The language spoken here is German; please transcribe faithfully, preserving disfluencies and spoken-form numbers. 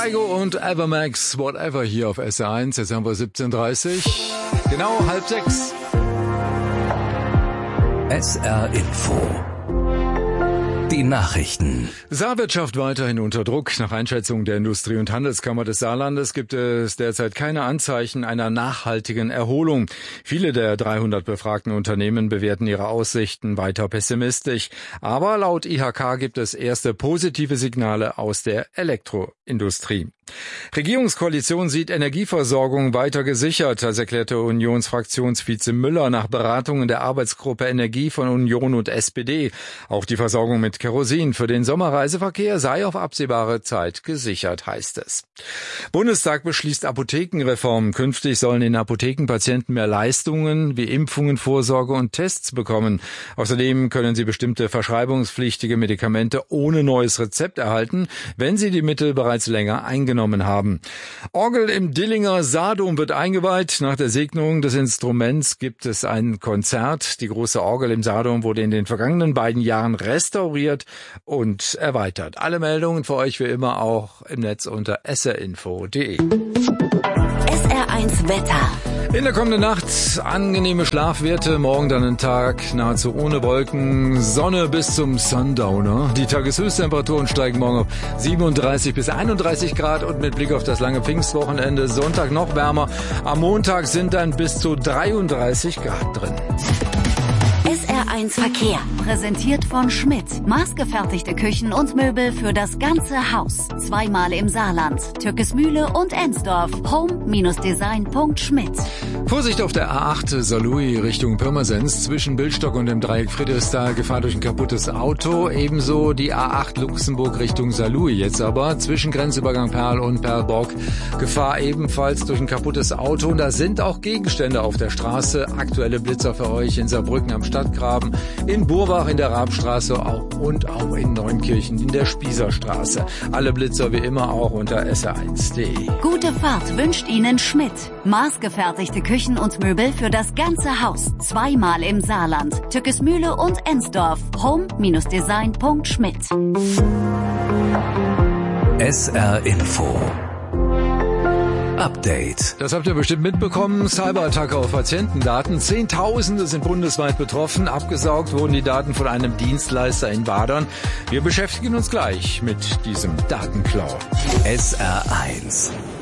Kygo und Evermax, Whatever hier auf S R eins. Jetzt haben wir siebzehn Uhr dreißig. Genau, halb sechs. S R Info. Die Nachrichten. Saarwirtschaft weiterhin unter Druck. Nach Einschätzung der Industrie- und Handelskammer des Saarlandes gibt es derzeit keine Anzeichen einer nachhaltigen Erholung. Viele der dreihundert befragten Unternehmen bewerten ihre Aussichten weiter pessimistisch. Aber laut I H K gibt es erste positive Signale aus der Elektroindustrie. Regierungskoalition sieht Energieversorgung weiter gesichert, das erklärte Unionsfraktionsvize Müller nach Beratungen der Arbeitsgruppe Energie von Union und S P D. Auch die Versorgung mit Kerosin für den Sommerreiseverkehr sei auf absehbare Zeit gesichert, heißt es. Bundestag beschließt Apothekenreform. Künftig sollen in Apotheken Patienten mehr Leistungen wie Impfungen, Vorsorge und Tests bekommen. Außerdem können sie bestimmte verschreibungspflichtige Medikamente ohne neues Rezept erhalten, wenn sie die Mittel bereits länger eingenommen haben. Orgel im Dillinger Saardom wird eingeweiht. Nach der Segnung des Instruments gibt es ein Konzert. Die große Orgel im Saardom wurde in den vergangenen beiden Jahren restauriert und erweitert. Alle Meldungen für euch wie immer auch im Netz unter s r info punkt d e. S R eins Wetter. In der kommenden Nacht angenehme Schlafwerte, morgen dann ein Tag nahezu ohne Wolken, Sonne bis zum Sundowner. Die Tageshöchsttemperaturen steigen morgen auf siebenunddreißig bis einunddreißig Grad und mit Blick auf das lange Pfingstwochenende Sonntag noch wärmer. Am Montag sind dann bis zu dreiunddreißig Grad drin. S R eins Verkehr, präsentiert von Schmidt. Maßgefertigte Küchen und Möbel für das ganze Haus. Zweimal im Saarland, Türkesmühle und Ensdorf. home design punkt schmidt. Vorsicht auf der A acht Saarlouis Richtung Pirmasens zwischen Bildstock und dem Dreieck Friedrichsthal. Gefahr durch ein kaputtes Auto. Ebenso die A acht Luxemburg Richtung Saarlouis. Jetzt aber zwischen Grenzübergang Perl und Perlbock. Gefahr ebenfalls durch ein kaputtes Auto. Und da sind auch Gegenstände auf der Straße. Aktuelle Blitzer für euch in Saarbrücken am Stadtgraben, in Burbach in der Rabstraße auch und auch in Neunkirchen in der Spießerstraße. Alle Blitzer wie immer auch unter s r eins punkt d e. Gute Fahrt wünscht Ihnen Schmidt. Maßgefertigte Küchen und Möbel für das ganze Haus. Zweimal im Saarland, Türkesmühle und Ensdorf. home design punkt schmidt. S R Info. Update. Das habt ihr bestimmt mitbekommen. Cyberattacke auf Patientendaten. Zehntausende sind bundesweit betroffen. Abgesaugt wurden die Daten von einem Dienstleister in Wadern. Wir beschäftigen uns gleich mit diesem Datenklau. S R eins.